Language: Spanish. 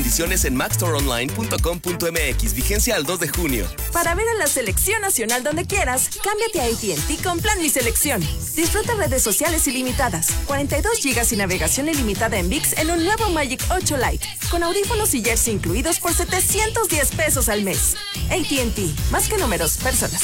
condiciones en maxstoreonline.com.mx. Vigencia al 2 de junio. Para ver a la selección nacional donde quieras, cámbiate a AT&T con Plan Mi Selección. Disfruta redes sociales ilimitadas, 42 GB y navegación ilimitada en ViX en un nuevo Magic 8 Lite, con audífonos y jersey incluidos por $710 al mes. AT&T, más que números, personas.